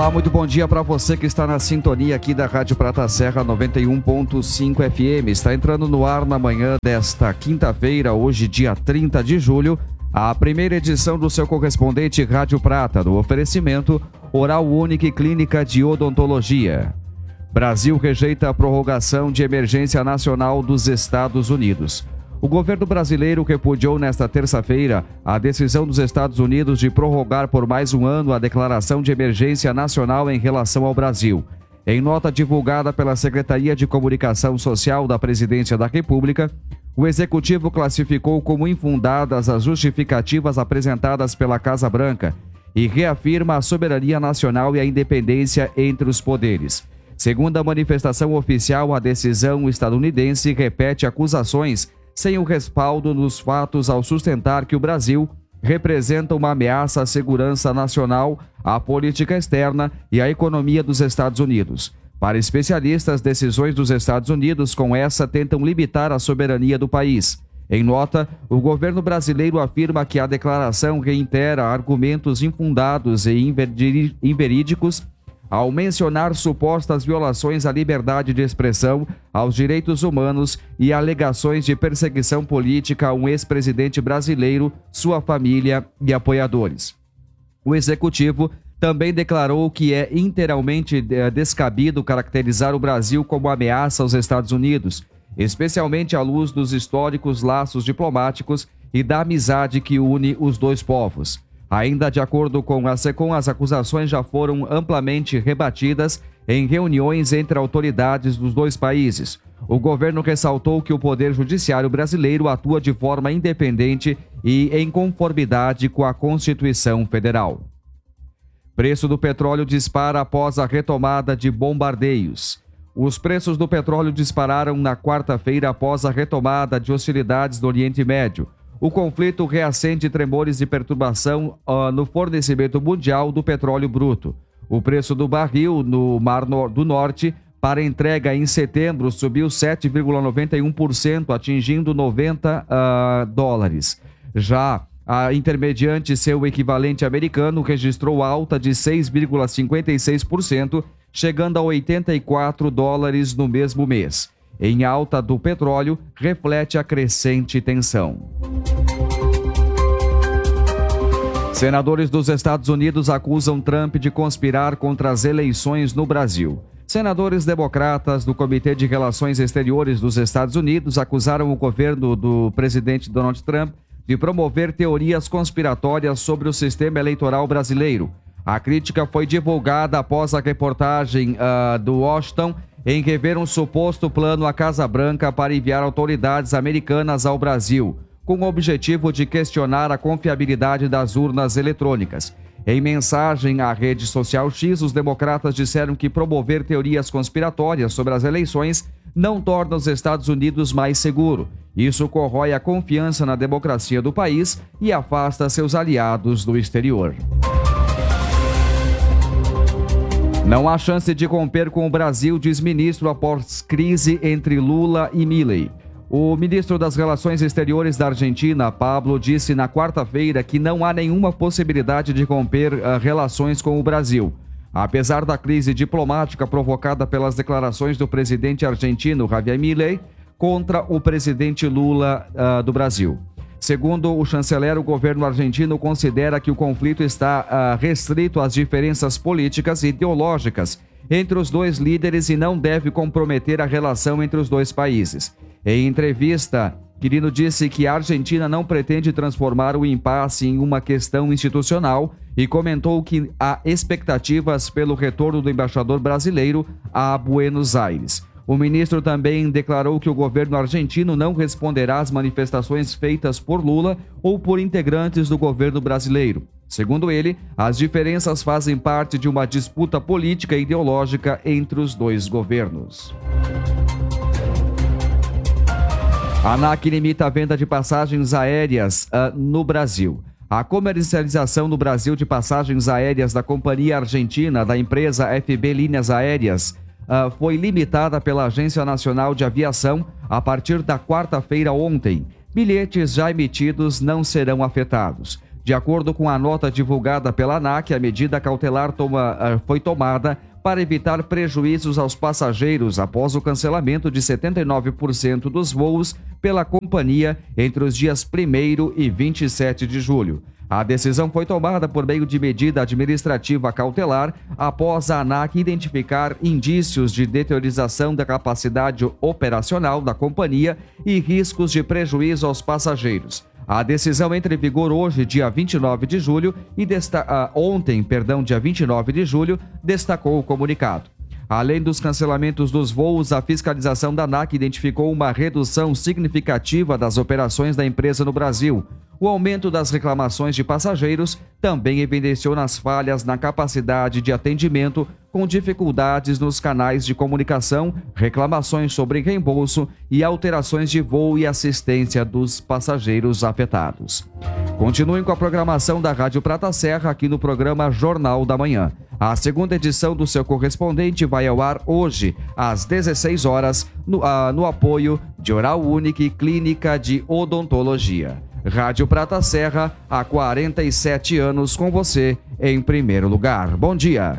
Olá, muito bom dia para você que está na sintonia aqui da Rádio Prata Serra 91.5 FM. Está entrando no ar na manhã desta quinta-feira, hoje dia 30 de julho, a primeira edição do seu correspondente Rádio Prata, do oferecimento Oral Unique Clínica de Odontologia. Brasil rejeita a prorrogação de emergência nacional dos Estados Unidos. O governo brasileiro repudiou nesta terça-feira a decisão dos Estados Unidos de prorrogar por mais um ano a declaração de emergência nacional em relação ao Brasil. Em nota divulgada pela Secretaria de Comunicação Social da Presidência da República, o Executivo classificou como infundadas as justificativas apresentadas pela Casa Branca e reafirma a soberania nacional e a independência entre os poderes. Segundo a manifestação oficial, a decisão estadunidense repete acusações sem o respaldo nos fatos ao sustentar que o Brasil representa uma ameaça à segurança nacional, à política externa e à economia dos Estados Unidos. Para especialistas, decisões dos Estados Unidos com essa tentam limitar a soberania do país. Em nota, o governo brasileiro afirma que a declaração reitera argumentos infundados e inverídicos ao mencionar supostas violações à liberdade de expressão, aos direitos humanos e alegações de perseguição política a um ex-presidente brasileiro, sua família e apoiadores. O Executivo também declarou que é inteiramente descabido caracterizar o Brasil como ameaça aos Estados Unidos, especialmente à luz dos históricos laços diplomáticos e da amizade que une os dois povos. Ainda de acordo com a SECOM, as acusações já foram amplamente rebatidas em reuniões entre autoridades dos dois países. O governo ressaltou que o Poder Judiciário brasileiro atua de forma independente e em conformidade com a Constituição Federal. Preço do petróleo dispara após a retomada de bombardeios. Os preços do petróleo dispararam na quarta-feira após a retomada de hostilidades no Oriente Médio. O conflito reacende tremores de perturbação no fornecimento mundial do petróleo bruto. O preço do barril no Mar do Norte para entrega em setembro subiu 7,91%, atingindo $90. Já a intermediante, seu equivalente americano, registrou alta de 6,56%, chegando a $84 no mesmo mês. Em alta do petróleo, reflete a crescente tensão. Senadores dos Estados Unidos acusam Trump de conspirar contra as eleições no Brasil. Senadores democratas do Comitê de Relações Exteriores dos Estados Unidos acusaram o governo do presidente Donald Trump de promover teorias conspiratórias sobre o sistema eleitoral brasileiro. A crítica foi divulgada após a reportagem do Washington em rever um suposto plano à Casa Branca para enviar autoridades americanas ao Brasil, com o objetivo de questionar a confiabilidade das urnas eletrônicas. Em mensagem à rede social X, os democratas disseram que promover teorias conspiratórias sobre as eleições não torna os Estados Unidos mais seguro. Isso corrói a confiança na democracia do país e afasta seus aliados do exterior. Não há chance de romper com o Brasil, diz ministro após crise entre Lula e Milei. O ministro das Relações Exteriores da Argentina, Pablo, disse na quarta-feira que não há nenhuma possibilidade de romper relações com o Brasil. Apesar da crise diplomática provocada pelas declarações do presidente argentino Javier Milei contra o presidente Lula do Brasil. Segundo o chanceler, o governo argentino considera que o conflito está restrito às diferenças políticas e ideológicas entre os dois líderes e não deve comprometer a relação entre os dois países. Em entrevista, Quirino disse que a Argentina não pretende transformar o impasse em uma questão institucional e comentou que há expectativas pelo retorno do embaixador brasileiro a Buenos Aires. O ministro também declarou que o governo argentino não responderá às manifestações feitas por Lula ou por integrantes do governo brasileiro. Segundo ele, as diferenças fazem parte de uma disputa política e ideológica entre os dois governos. A ANAC limita a venda de passagens aéreas no Brasil. A comercialização no Brasil de passagens aéreas da companhia argentina da empresa FB Linhas Aéreas foi limitada pela Agência Nacional de Aviação a partir da quarta-feira ontem. Bilhetes já emitidos não serão afetados. De acordo com a nota divulgada pela ANAC, a medida cautelar foi tomada para evitar prejuízos aos passageiros após o cancelamento de 79% dos voos pela companhia entre os dias 1º e 27 de julho. A decisão foi tomada por meio de medida administrativa cautelar após a ANAC identificar indícios de deteriorização da capacidade operacional da companhia e riscos de prejuízo aos passageiros. A decisão entra em vigor hoje, dia 29 de julho, e dia 29 de julho, destacou o comunicado. Além dos cancelamentos dos voos, a fiscalização da ANAC identificou uma redução significativa das operações da empresa no Brasil. O aumento das reclamações de passageiros também evidenciou nas falhas na capacidade de atendimento, com dificuldades nos canais de comunicação, reclamações sobre reembolso e alterações de voo e assistência dos passageiros afetados. Continuem com a programação da Rádio Prata Serra aqui no programa Jornal da Manhã. A segunda edição do seu correspondente vai ao ar hoje, às 16 horas, no apoio de Oral Unique Clínica de Odontologia. Rádio Prata Serra, há 47 anos com você em primeiro lugar. Bom dia.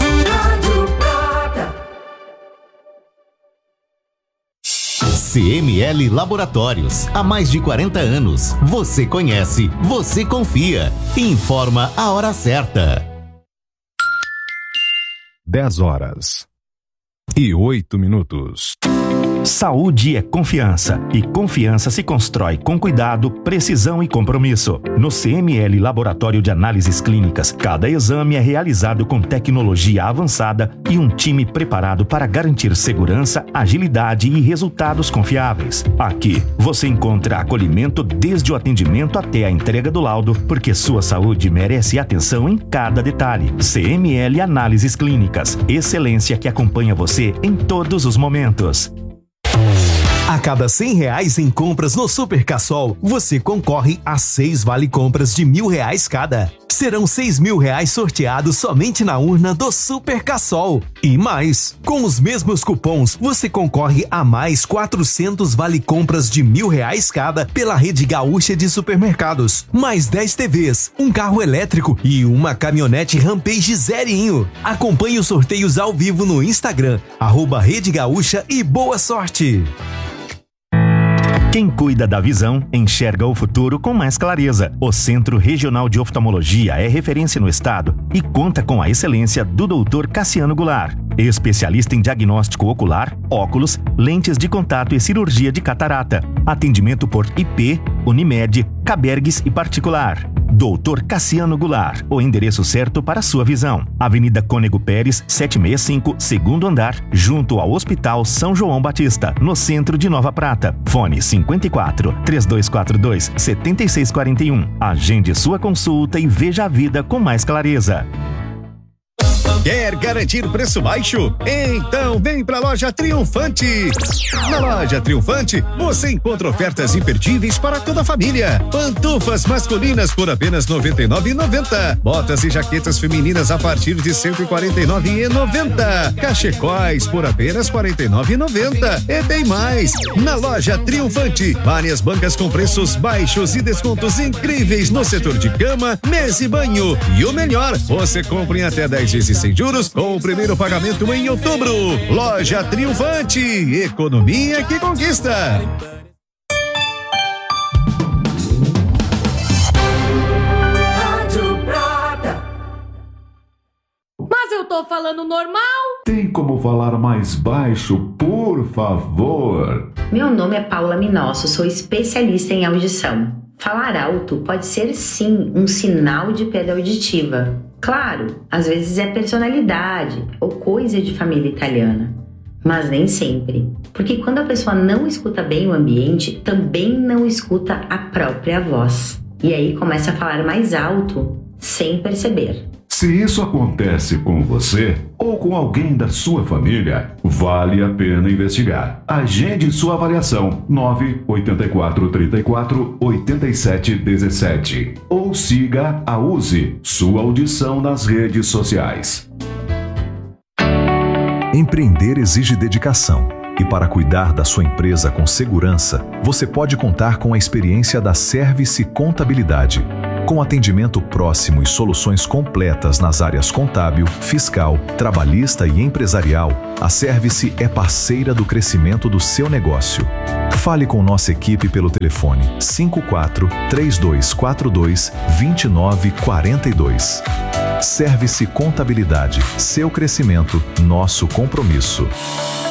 CML Laboratórios, há mais de 40 anos. Você conhece, você confia. Informa a hora certa. 10h08. Saúde é confiança, e confiança se constrói com cuidado, precisão e compromisso. No CML Laboratório de Análises Clínicas, cada exame é realizado com tecnologia avançada e um time preparado para garantir segurança, agilidade e resultados confiáveis. Aqui, você encontra acolhimento desde o atendimento até a entrega do laudo, porque sua saúde merece atenção em cada detalhe. CML Análises Clínicas, excelência que acompanha você em todos os momentos. A cada R$100 em compras no Super Cassol, você concorre a 6 vale-compras de R$1.000 cada. Serão R$6.000 sorteados somente na urna do Super Cassol. E mais, com os mesmos cupons, você concorre a mais 400 vale-compras de R$1.000 cada pela Rede Gaúcha de Supermercados. Mais 10 TVs, um carro elétrico e uma caminhonete Rampage zerinho. Acompanhe os sorteios ao vivo no Instagram, @Rede Gaúcha, e boa sorte! Quem cuida da visão, enxerga o futuro com mais clareza. O Centro Regional de Oftalmologia é referência no estado e conta com a excelência do Dr. Cassiano Goulart, especialista em diagnóstico ocular, óculos, lentes de contato e cirurgia de catarata. Atendimento por IP, Unimed, Cabergues e particular. Dr. Cassiano Goulart, o endereço certo para sua visão. Avenida Cônego Pérez, 765, segundo andar, junto ao Hospital São João Batista, no centro de Nova Prata. Fone 54-3242-7641. Agende sua consulta e veja a vida com mais clareza. Quer garantir preço baixo? Então vem pra Loja Triunfante. Na Loja Triunfante, você encontra ofertas imperdíveis para toda a família. Pantufas masculinas por apenas R$ 99,90. Botas e jaquetas femininas a partir de R$ 149,90. Cachecóis por apenas R$ 49,90. E tem mais. Na Loja Triunfante, várias bancas com preços baixos e descontos incríveis no setor de cama, mesa e banho. E o melhor, você compra em até 10 vezes sem juros com o primeiro pagamento em outubro. Loja Triunfante, economia que conquista. Mas eu tô falando normal. Tem como falar mais baixo, por favor? Meu nome é Paula Minosso, sou especialista em audição. Falar alto pode ser sim um sinal de perda auditiva. Claro, às vezes é personalidade ou coisa de família italiana, mas nem sempre. Porque quando a pessoa não escuta bem o ambiente, também não escuta a própria voz. E aí começa a falar mais alto, sem perceber. Se isso acontece com você ou com alguém da sua família, vale a pena investigar. Agende sua avaliação 984348717 ou siga a USE, sua audição nas redes sociais. Empreender exige dedicação. E para cuidar da sua empresa com segurança, você pode contar com a experiência da Service Contabilidade. Com atendimento próximo e soluções completas nas áreas contábil, fiscal, trabalhista e empresarial, a Service é parceira do crescimento do seu negócio. Fale com nossa equipe pelo telefone 54-3242-2942. Service Contabilidade, seu crescimento, nosso compromisso.